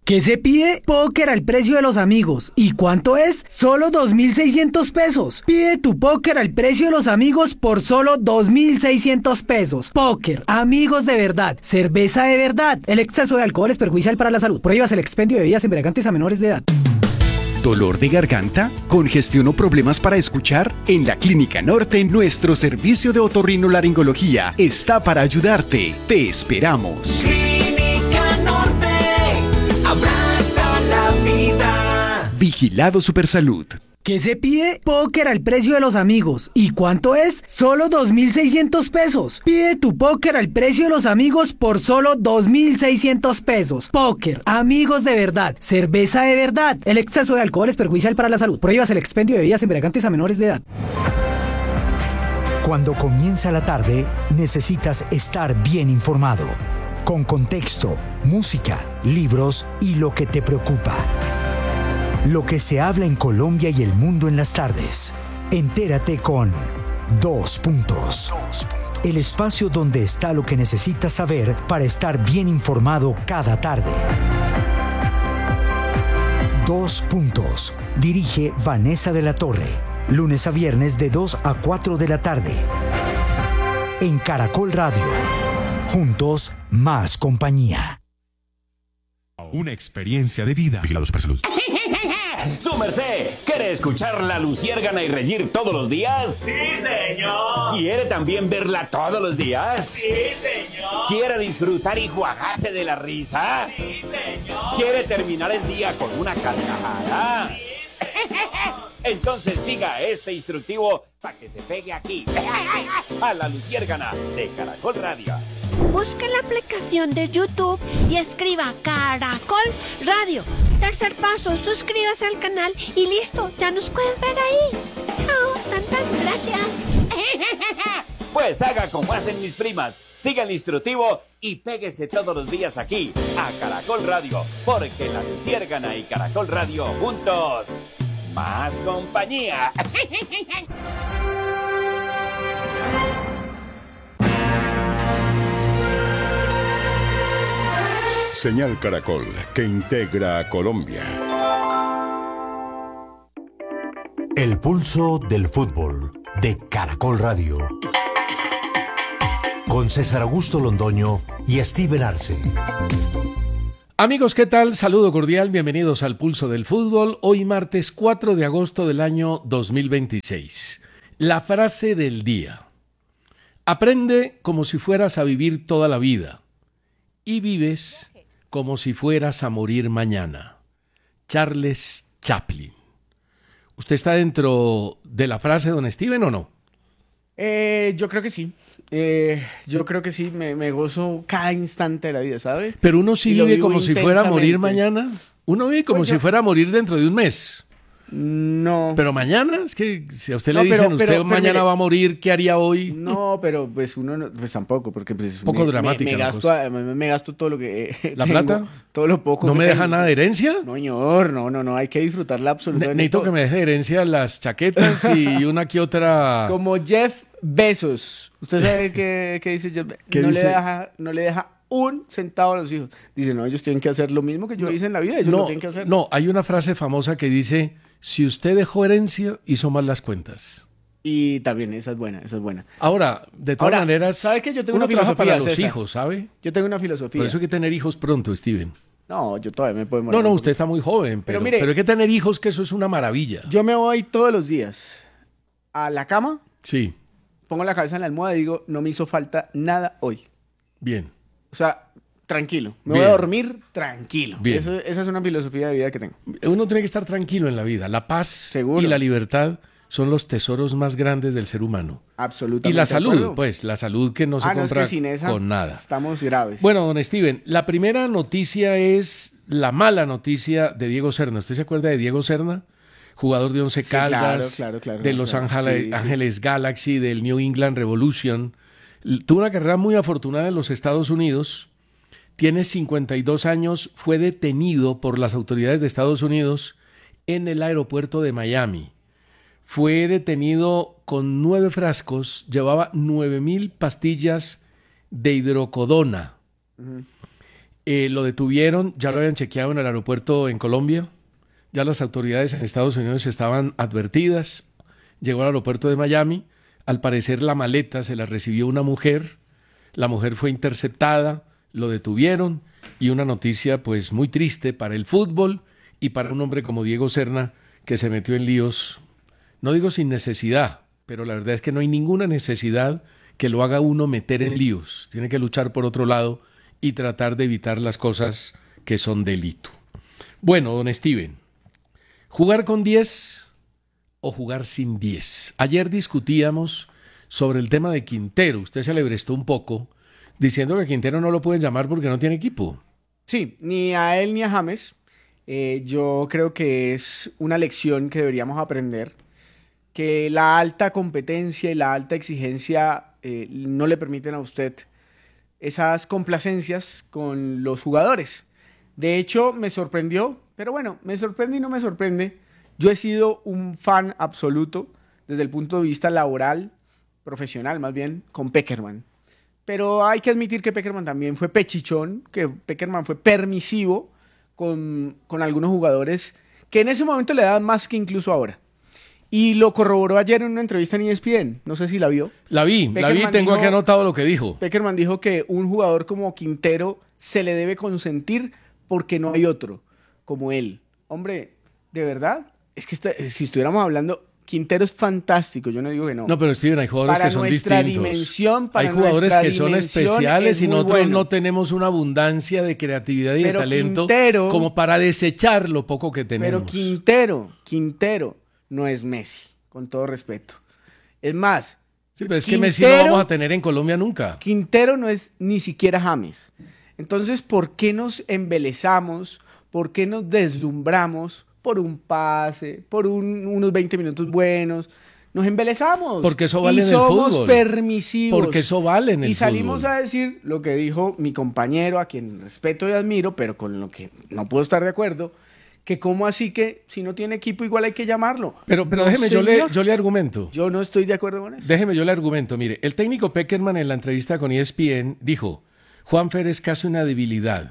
¿Qué se pide? Póker al precio de los amigos. ¿Y cuánto es? Solo 2.600 pesos. Pide tu póker al precio de los amigos por solo 2.600 pesos. Póker, amigos de verdad, cerveza de verdad. El exceso de alcohol es perjudicial para la salud. Prohíbas el expendio de bebidas embriagantes a menores de edad. ¿Dolor de garganta? ¿Congestión o problemas para escuchar? En la Clínica Norte, nuestro servicio de otorrinolaringología está para ayudarte. Te esperamos. Clínica Norte, abraza la vida. Vigilado Supersalud. ¿Qué se pide? Póker al precio de los amigos. ¿Y cuánto es? Solo 2.600 pesos. Pide tu póker al precio de los amigos por solo 2.600 pesos. Póker, amigos de verdad, cerveza de verdad. El exceso de alcohol es perjudicial para la salud. Prohíbas el expendio de bebidas embriagantes a menores de edad. Cuando comienza la tarde, necesitas estar bien informado. Con contexto, música, libros y lo que te preocupa. Lo que se habla en Colombia y el mundo en las tardes. Entérate con Dos Puntos. El espacio donde está lo que necesitas saber para estar bien informado cada tarde. Dos Puntos. Dirige Vanessa de la Torre. Lunes a viernes de 2 a 4 de la tarde. En Caracol Radio. Juntos, más compañía. Una experiencia de vida. Vigilado Supersalud. ¡Su merced! ¿Quiere escuchar la luciérgana y reír todos los días? Sí, señor. ¿Quiere también verla todos los días? Sí, señor. ¿Quiere disfrutar y jugarse de la risa? Sí, señor. ¿Quiere terminar el día con una carcajada? Sí, señor. Entonces siga este instructivo para que se pegue aquí, a la luciérgana de Caracol Radio. Busque la aplicación de YouTube y escriba Caracol Radio. Tercer paso, suscríbase al canal y listo, ya nos puedes ver ahí. Chao, tantas gracias. Pues haga como hacen mis primas, siga el instructivo y péguese todos los días aquí, a Caracol Radio, porque la luciérgana y Caracol Radio juntos, más compañía. Señal Caracol, que integra a Colombia. El pulso del fútbol de Caracol Radio. Con César Augusto Londoño y Steven Arce. Amigos, ¿qué tal? Saludo cordial, bienvenidos al Pulso del Fútbol. Hoy martes 4 de agosto del año 2026. La frase del día. Aprende como si fueras a vivir toda la vida y vives como si fueras a morir mañana. Charles Chaplin. ¿Usted está dentro de la frase, don Steven, o no? Yo creo que sí. Yo creo que sí. Me gozo cada instante de la vida, ¿sabe? Pero uno sí vive como si fuera a morir mañana. Uno vive como si fuera a morir dentro de un mes. No. Pero mañana, es que si a usted le dicen, usted mañana mire, va a morir, ¿qué haría hoy? No, pero pues uno no, pues tampoco, porque pues poco dramática. Me gasto todo lo que ¿La tengo, plata? Todo lo poco. ¿No me deja nada de herencia? No, señor, no, hay que disfrutarla absolutamente. Necesito que me deje de herencia las chaquetas y una que otra. Como Jeff Bezos. ¿Usted sabe qué dice Jeff Bezos? No le deja un centavo a los hijos. Dice, no, ellos tienen que hacer lo mismo que yo hice en la vida, ellos lo tienen que hacer. No, hay una frase famosa que dice, si usted dejó herencia, hizo mal las cuentas. Y también, esa es buena. Ahora, de todas maneras, ¿sabe qué? Yo tengo uno una filosofía trabaja para los César. hijos, ¿sabe? Yo tengo una filosofía. Por eso hay que tener hijos pronto, Steven. No, yo todavía me puedo morir. No, usted está muy joven, pero hay que tener hijos, que eso es una maravilla. Yo me voy todos los días a la cama. Sí. Pongo la cabeza en la almohada y digo, no me hizo falta nada hoy. Bien. O sea, tranquilo. Me voy a dormir tranquilo. Bien. Esa es una filosofía de vida que tengo. Uno tiene que estar tranquilo en la vida. La paz y la libertad son los tesoros más grandes del ser humano. Absolutamente. Y la salud, pues, la salud que no se compra es que sin esa con nada. Estamos graves. Bueno, don Steven, la primera noticia es la mala noticia de Diego Serna. ¿Usted se acuerda de Diego Serna? Jugador de Once Caldas, claro, de Los Ángeles Galaxy, del New England Revolution. Tuvo una carrera muy afortunada en los Estados Unidos. Tiene 52 años, fue detenido por las autoridades de Estados Unidos en el aeropuerto de Miami. Fue detenido con 9 frascos, llevaba 9,000 pastillas de hidrocodona. Lo detuvieron, ya lo habían chequeado en el aeropuerto en Colombia, ya las autoridades en Estados Unidos estaban advertidas, llegó al aeropuerto de Miami, al parecer la maleta se la recibió una mujer, la mujer fue interceptada, lo detuvieron y una noticia pues muy triste para el fútbol y para un hombre como Diego Serna que se metió en líos, no digo sin necesidad, pero la verdad es que no hay ninguna necesidad que lo haga uno meter en líos, tiene que luchar por otro lado y tratar de evitar las cosas que son delito. Bueno, don Steven, ¿jugar con 10 o jugar sin 10? Ayer discutíamos sobre el tema de Quintero. Usted se alebrestó un poco diciendo que Quintero no lo pueden llamar porque no tiene equipo. Sí, ni a él ni a James. Yo creo que es una lección que deberíamos aprender, que la alta competencia y la alta exigencia no le permiten a usted esas complacencias con los jugadores. De hecho, me sorprendió, pero bueno, me sorprende y no me sorprende. Yo he sido un fan absoluto desde el punto de vista laboral, profesional más bien, con Pekerman. Pero hay que admitir que Pekerman también fue pechichón, que Pekerman fue permisivo con algunos jugadores que en ese momento le daban más que incluso ahora. Y lo corroboró ayer en una entrevista en ESPN. No sé si la vio. La vi, tengo aquí anotado lo que dijo. Pekerman dijo que un jugador como Quintero se le debe consentir porque no hay otro como él. Hombre, ¿de verdad? Es que si estuviéramos hablando... Quintero es fantástico, yo no digo que no. No, pero Steven, hay jugadores que son distintos. Hay jugadores que son especiales y nosotros no tenemos una abundancia de creatividad y de talento Quintero, como para desechar lo poco que tenemos. Pero Quintero no es Messi, con todo respeto. Es más... Sí, pero es que Messi no vamos a tener en Colombia nunca. Quintero no es ni siquiera James. Entonces, ¿por qué nos embelezamos? ¿Por qué nos deslumbramos por un pase, por unos 20 minutos buenos? Nos embelezamos. Porque eso vale en el fútbol. Somos permisivos. Porque eso vale en el fútbol. Y salimos a decir lo que dijo mi compañero, a quien respeto y admiro, pero con lo que no puedo estar de acuerdo, que cómo así que si no tiene equipo igual hay que llamarlo. Pero no, déjeme, yo le argumento. Yo no estoy de acuerdo con eso. Déjeme, yo le argumento. Mire, el técnico Pekerman en la entrevista con ESPN dijo, Juanfer es casi una debilidad.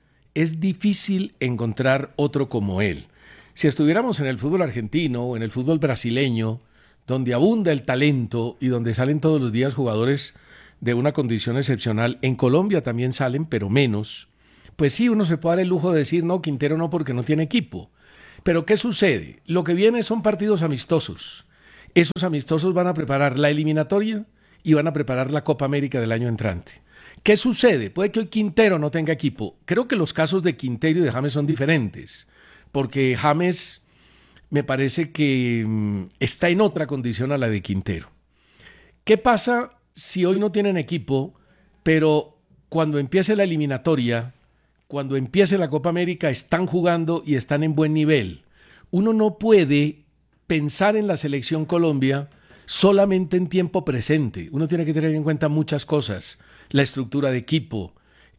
Es difícil encontrar otro como él. Si estuviéramos en el fútbol argentino o en el fútbol brasileño, donde abunda el talento y donde salen todos los días jugadores de una condición excepcional, en Colombia también salen, pero menos, pues sí, uno se puede dar el lujo de decir, no, Quintero no, porque no tiene equipo. Pero ¿qué sucede? Lo que viene son partidos amistosos. Esos amistosos van a preparar la eliminatoria y van a preparar la Copa América del año entrante. ¿Qué sucede? Puede que hoy Quintero no tenga equipo. Creo que los casos de Quintero y de James son diferentes, porque James me parece que está en otra condición a la de Quintero. ¿Qué pasa si hoy no tienen equipo, pero cuando empiece la eliminatoria, cuando empiece la Copa América, están jugando y están en buen nivel? Uno no puede pensar en la selección Colombia solamente en tiempo presente. Uno tiene que tener en cuenta muchas cosas, la estructura de equipo,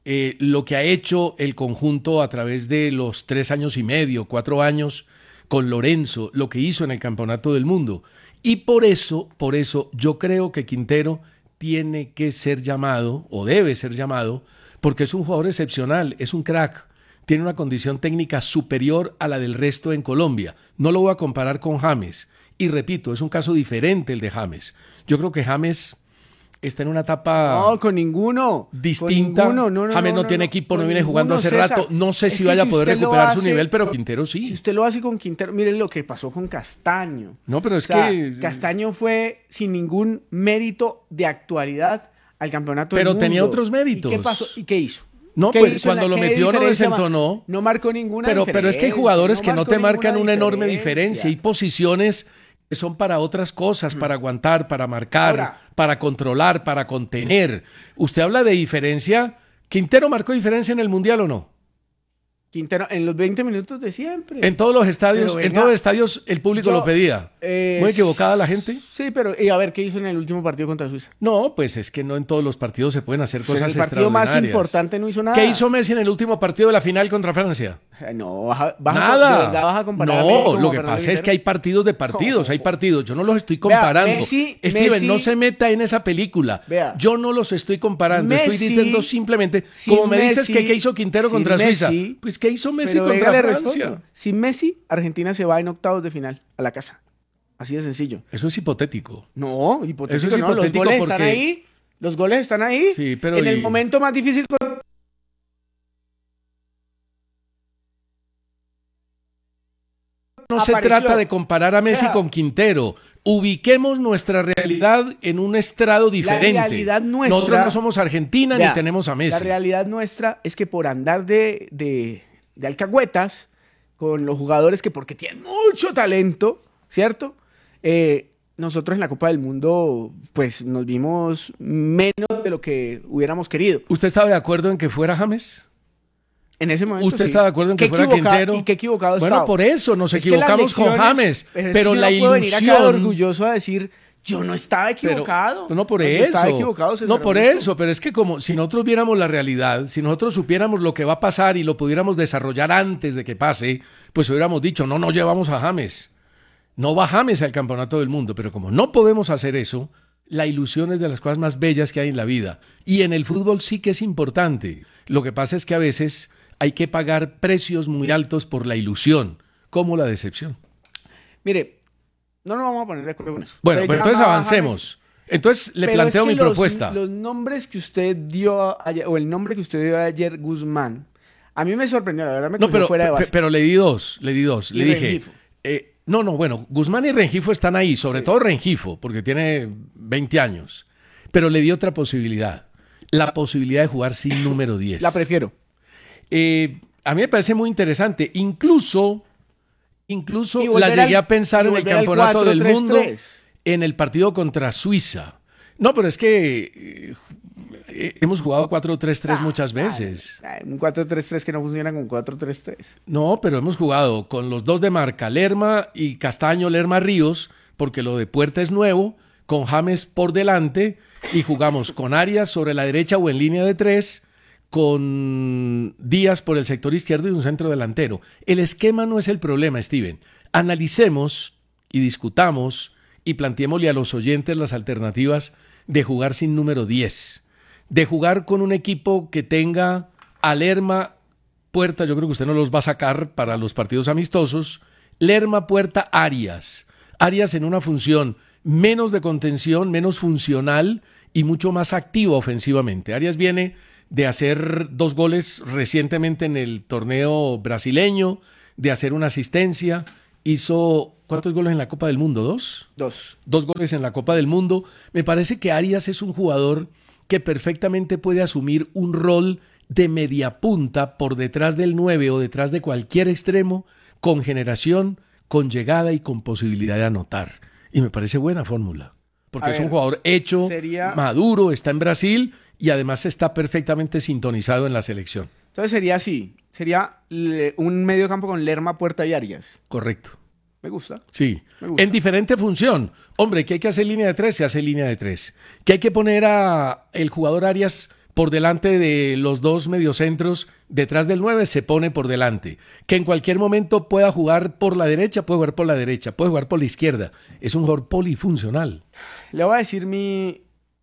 lo que ha hecho el conjunto a través de los 3 años y medio, 4 años con Lorenzo, lo que hizo en el Campeonato del Mundo. Y por eso yo creo que Quintero tiene que ser llamado, o debe ser llamado, porque es un jugador excepcional, es un crack, tiene una condición técnica superior a la del resto en Colombia. No lo voy a comparar con James. Y repito, es un caso diferente el de James. Yo creo que James está en una etapa con ninguno distinta. Con ninguno. James no tiene equipo, no viene jugando hace rato. No sé si vaya a poder recuperar su nivel, pero Quintero sí. Si usted lo hace con Quintero, miren lo que pasó con Castaño. No, pero es que Castaño fue sin ningún mérito de actualidad al campeonato del mundo. Pero tenía otros méritos. ¿Y qué pasó? ¿Y qué hizo? No, pues cuando lo metió no desentonó. No marcó ninguna diferencia. Pero es que hay jugadores que no te marcan una enorme diferencia. Hay posiciones que son para otras cosas, para aguantar, para marcar, para controlar, para contener. Usted habla de diferencia. ¿Quintero marcó diferencia en el Mundial o no? Quintero, en los 20 minutos de siempre. En todos los estadios, el público lo pedía. ¿Muy equivocada la gente? Sí, pero y a ver, ¿qué hizo en el último partido contra Suiza? No, pues es que no en todos los partidos se pueden hacer cosas extraordinarias. En el partido más importante no hizo nada. ¿Qué hizo Messi en el último partido de la final contra Francia? No, Nada. ¿de verdad vas a comparar a Messi No, como lo que Fernando pasa es que Quintero? hay partidos de partidos, hay partidos. Yo no los estoy Vea, comparando. Steven, no Messi- se meta en esa película. Vea. Yo no los estoy comparando. Estoy Messi- diciendo simplemente, sin como me dices Messi- que qué hizo Quintero sin contra Suiza. Messi- Pues ¿qué hizo Messi Pero contra venga, le Francia? respondo. Sin Messi, Argentina se va en octavos de final a la casa. Así de sencillo. Eso es hipotético. No, hipotético Eso es no. Los hipotético goles porque- están ahí. Los goles están ahí. Sí, pero en el momento más difícil. No se apareció. trata de comparar a Messi O sea, con Quintero. Ubiquemos nuestra realidad en un estrado diferente. realidad nuestra- Nosotros no somos Argentina Vea, ni tenemos a La Messi. realidad nuestra es que por andar de alcahuetas con los jugadores que porque tienen mucho talento, ¿cierto? Nosotros en la Copa del Mundo pues nos vimos menos de lo que hubiéramos querido. ¿Usted estaba de acuerdo en que fuera James? En ese momento ¿Usted sí. está de acuerdo en que Qué fuera Quintero? Y qué equivocado Bueno, estaba. por eso nos Es que las equivocamos con lecciones- James. es que Pero yo la no puedo venir acá de ilusión. orgulloso a decir yo no estaba equivocado. No por Yo eso. estaba equivocado, César No por Augusto. eso, pero es que como si nosotros viéramos la realidad, si nosotros supiéramos lo que va a pasar y lo pudiéramos desarrollar antes de que pase, pues hubiéramos dicho, no llevamos a James. No va James al campeonato del mundo, pero como no podemos hacer eso, la ilusión es de las cosas más bellas que hay en la vida. Y en el fútbol sí que es importante. Lo que pasa es que a veces hay que pagar precios muy altos por la ilusión, como la decepción. Mire, no nos vamos a poner de acuerdo con eso. Bueno, Usted pero llama entonces a avancemos. Entonces le Pero planteo es que mi propuesta. Los nombres que usted dio ayer, o el nombre que usted dio ayer, Guzmán, a mí me sorprendió, la verdad me No, cogió fuera de base. pero le di dos. Le Y dije, Rengifo. bueno, Guzmán y Rengifo están ahí, sobre todo Rengifo, porque tiene 20 años. Pero le di otra posibilidad, la posibilidad de jugar sin número 10. La prefiero. A mí me parece muy interesante. Incluso Y la volver llegué al- a pensar y en el volver al campeonato del 4-3-3. mundo, en el partido contra Suiza. No, pero es que hemos jugado 4-3-3 muchas veces. Un 4-3-3 que no funciona con 4-3-3. No, pero hemos jugado con los dos de marca, Lerma y Castaño, Lerma Ríos, porque lo de Puerta es nuevo, con James por delante, y jugamos con Arias sobre la derecha o en línea de 3, con Díaz por el sector izquierdo y un centro delantero. El esquema no es el problema, Steven. Analicemos y discutamos y planteémosle a los oyentes las alternativas de jugar sin número 10, de jugar con un equipo que tenga a Lerma, Puerta, yo creo que usted no los va a sacar para los partidos amistosos, Lerma, Puerta, Arias. Arias en una función menos de contención, menos funcional y mucho más activo ofensivamente. Arias viene de hacer 2 goles recientemente en el torneo brasileño, de hacer una asistencia, hizo ¿cuántos goles en la Copa del Mundo? ¿2? 2. 2 goles en la Copa del Mundo. Me parece que Arias es un jugador que perfectamente puede asumir un rol de media punta por detrás del 9 o detrás de cualquier extremo, con generación, con llegada y con posibilidad de anotar. Y me parece buena fórmula, porque es un jugador hecho, maduro, está en Brasil y además está perfectamente sintonizado en la selección. Entonces sería así. Sería un medio campo con Lerma, Puerta y Arias. Correcto. Me gusta. Sí, Me gusta. en diferente función. Hombre, que hay que hacer línea de 3, se hace línea de 3. Que hay que poner a el jugador Arias por delante de los 2 mediocentros, detrás del 9 se pone por delante. Que en cualquier momento pueda jugar por la derecha, puede jugar por la derecha, puede jugar por la izquierda. Es un jugador polifuncional. Le voy a decir mi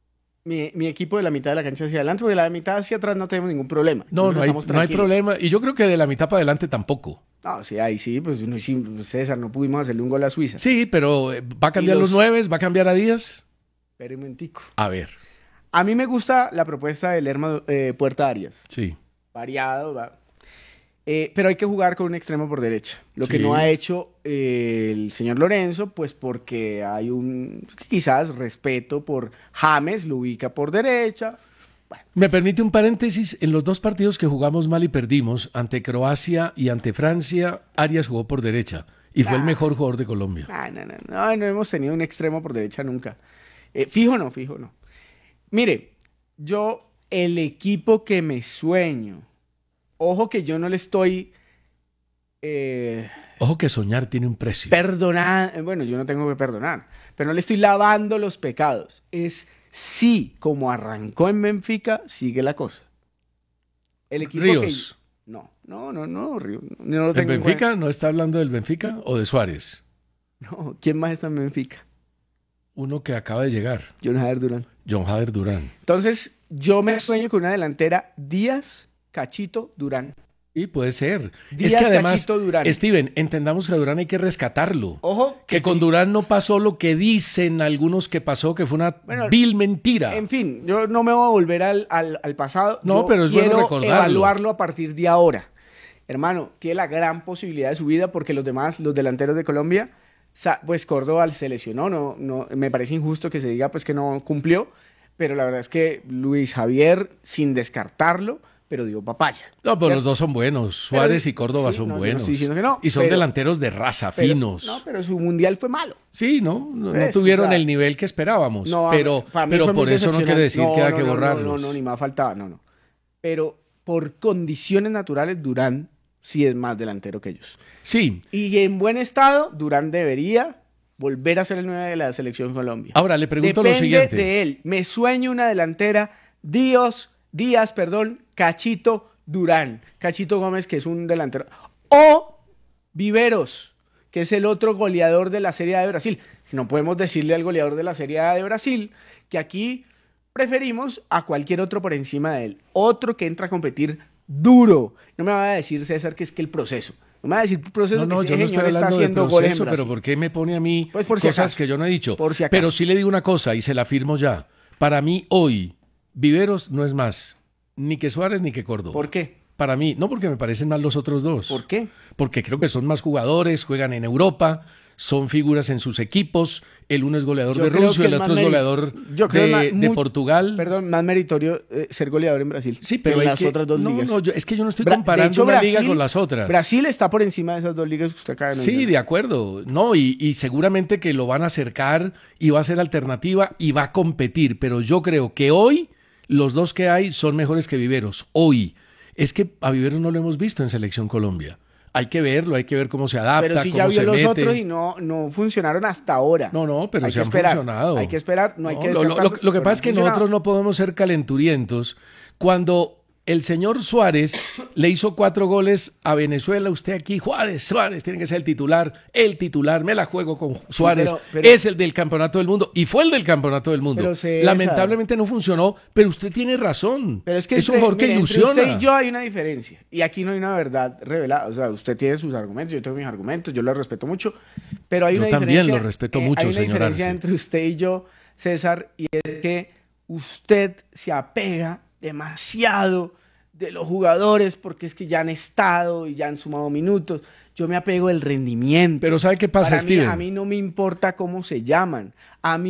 equipo de la mitad de la cancha hacia adelante, porque de la mitad hacia atrás no tenemos ningún problema. No hay Tranquilos. problema. Y yo creo que de la mitad para adelante tampoco. No, sí, ahí sí, pues César, no pudimos hacerle un gol a Suiza. Sí, pero ¿va a cambiar Y los 9? ¿Va a cambiar a Díaz? Espera un momentico. A ver. A mí me gusta la propuesta de Lerma, Puerta Arias. Sí. Variado, va. Pero hay que jugar con un extremo por derecha. Lo que Sí. no ha hecho el señor Lorenzo, pues porque hay un quizás respeto por James, lo ubica por derecha. Me permite un paréntesis. En los 2 partidos que jugamos mal y perdimos, ante Croacia y ante Francia, Arias jugó por derecha y fue el mejor jugador de Colombia. No hemos tenido un extremo por derecha nunca. Fijo no. Mire, el equipo que me sueño, ojo que yo no le estoy Ojo que soñar tiene un precio. perdonando, bueno, yo no tengo que perdonar, pero no le estoy lavando los pecados. Es sí, como arrancó en Benfica, sigue la cosa. El equipo Ríos. No. No lo ¿El tengo en Benfica? cuenta. ¿No está hablando del Benfica o de Suárez? No, ¿quién más está en Benfica? Uno que acaba de llegar. John Jader Durán. John Jader Durán. Entonces, yo me sueño con una delantera Díaz, Cachito, Durán. Y puede ser. Díaz, es que además, Cachito, Durán. Steven, entendamos que a Durán hay que rescatarlo. Ojo, que con sí. Durán no pasó lo que dicen algunos que pasó, que fue una vil mentira. En fin, yo no me voy a volver al pasado. No, Yo pero es bueno quiero recordarlo. evaluarlo a partir de ahora. Hermano, tiene la gran posibilidad de su vida porque los demás, los delanteros de Colombia, pues Córdoba se lesionó. No, me parece injusto que se diga pues que no cumplió, pero la verdad es que Luis Javier, sin descartarlo, pero dio papaya. No, pero ¿cierto? los dos son buenos. Suárez Pero- y Córdoba sí, son no, yo no buenos. estoy diciendo que no, y son pero- delanteros de raza, Pero- finos. No, pero su mundial fue malo. Sí, no Pues, tuvieron o sea, el nivel que esperábamos. No, pero para mí fue por muy eso no quiere decir decepcionante. que hay que borrarlos. No, ni más faltaba, no. Pero por condiciones naturales, Durán sí es más delantero que ellos. Sí. Y en buen estado, Durán debería volver a ser el 9 de la selección Colombia. Ahora le pregunto Depende lo siguiente. de él. Me sueño una delantera Díaz, Cachito, Durán. Cachito Gómez, que es un delantero. O Viveros, que es el otro goleador de la Serie A de Brasil. No podemos decirle al goleador de la Serie A de Brasil que aquí preferimos a cualquier otro por encima de él. Otro que entra a competir duro. No me va a decir, César, que es que el proceso. No me va a decir proceso No, que yo ese no estoy señor está hablando de haciendo goles en proceso, Brasil. pero ¿por qué me pone a mí Pues por si cosas acaso. que yo no he dicho? Por si acaso. Pero sí le digo una cosa y se la afirmo ya. Para mí hoy, Viveros no es más ni que Suárez ni que Córdoba. ¿Por qué? Para mí, no porque me parecen mal los otros dos. ¿Por qué? Porque creo que son más jugadores, juegan en Europa, son figuras en sus equipos. El uno es goleador Yo de creo Rusia, que el es otro más es goleador yo creo de mucho- Portugal. Perdón, más meritorio ser goleador en Brasil. Sí, pero que en hay las que- otras dos no, ligas. no, es que yo no estoy De comparando hecho, una liga Brasil- con las otras. Brasil está por encima de esas dos ligas que usted acaba de Sí, mencionar. de acuerdo. No, y seguramente que lo van a acercar y va a ser alternativa y va a competir. Pero yo creo que hoy los dos que hay son mejores que Viveros. Hoy. Es que a Viveros no lo hemos visto en Selección Colombia. Hay que verlo, hay que ver cómo se adapta, Pero si cómo ya vio se los mete. otros y no funcionaron hasta ahora. No, pero Hay se que han esperar, funcionado. Hay que esperar, no hay No, que lo descartarlos, que pero pasa han es que funcionado. nosotros no podemos ser calenturientos. Cuando el señor Suárez le hizo 4 goles a Venezuela, usted aquí, Suárez tiene que ser el titular, me la juego con Suárez, pero- es el del campeonato del mundo, y fue el del campeonato del mundo. Pero César- Lamentablemente no funcionó, pero usted tiene razón. Pero es que un jugador que mire, ilusiona. entre usted y yo hay una diferencia. Y aquí no hay una verdad revelada. O sea, usted tiene sus argumentos, yo tengo mis argumentos, yo los respeto mucho. Pero hay Yo una también diferencia. los respeto mucho, hay una señor diferencia Arce. entre usted y yo, César, y es que usted se apega demasiado de los jugadores porque es que ya han estado y ya han sumado minutos. Yo me apego del rendimiento. Pero ¿sabe qué pasa, Para mí, Steven? a mí no me importa cómo se llaman. A mí